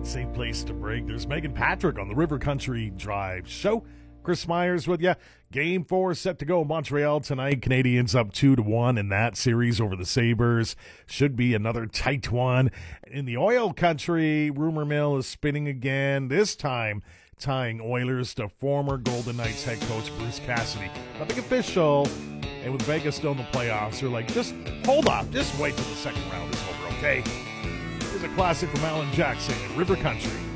Safe place to break. There's Megan Patrick on the River Country Drive show. Chris Myers with you. Game 4 set to go. Montreal tonight. Canadians up 2-1 in that series over the Sabres. Should be another tight one. In the oil country, rumor mill is spinning again. This time tying Oilers to former Golden Knights head coach Bruce Cassidy. Nothing official. And with Vegas still in the playoffs, they're like, just hold up. Just wait till the second round is over, okay? Here's a classic from Alan Jackson at River Country.